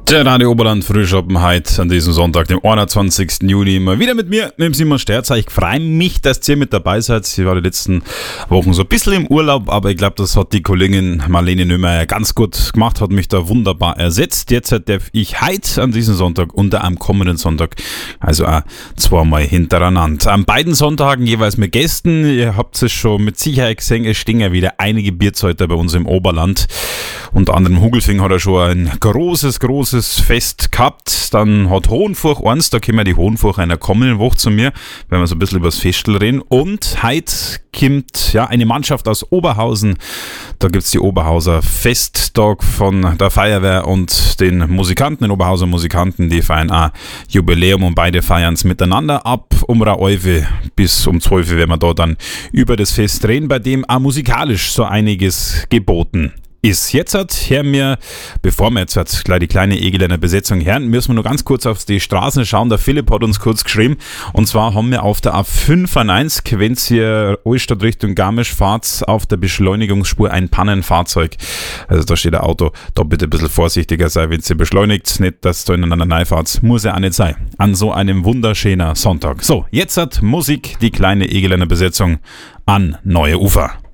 Der Radio Oberland Frühschoppen heute an diesem Sonntag, dem 21. Juni, mal wieder mit mir, mit dem Simon Sterzer. Ich freue mich, dass ihr mit dabei seid. Ich war die letzten Wochen so ein bisschen im Urlaub, aber ich glaube, das hat die Kollegin Marlene Nömer ganz gut gemacht, hat mich da wunderbar ersetzt. Jetzt darf ich heute an diesem Sonntag und am kommenden Sonntag, also auch zweimal hintereinander. An beiden Sonntagen jeweils mit Gästen. Ihr habt es schon mit Sicherheit gesehen, es stehen ja wieder einige Bierzelter bei uns im Oberland. Unter anderem Hugelfing hat er schon ein großes Fest gehabt. Dann hat Hohenfurch eins, da kommen die Hohenfurch einer kommenden Woche zu mir, wenn wir so ein bisschen über das Festel reden. Und heute kommt ja eine Mannschaft aus Oberhausen. Da gibt es die Oberhauser Festtag von der Feuerwehr und den Musikanten, den Oberhauser Musikanten, die feiern auch Jubiläum und beide feiern es miteinander ab. Um Raufe bis um 12 werden wir da dann über das Fest reden, bei dem auch musikalisch so einiges geboten ist. Jetzt hören wir, bevor wir jetzt gleich die kleine Egeländer Besetzung hören, müssen wir nur ganz kurz auf die Straßen schauen. Der Philipp hat uns kurz geschrieben, und zwar haben wir auf der A95, wenn ihr Altstadt Richtung Garmisch fahrt, auf der Beschleunigungsspur ein Pannenfahrzeug. Also da steht ein Auto, da bitte ein bisschen vorsichtiger sein, wenn ihr beschleunigt, nicht, dass da ineinander reinfahrt. Muss ja auch nicht sein. An so einem wunderschönen Sonntag. So, jetzt hat Musik, die kleine Egeländer Besetzung an Neue Ufer.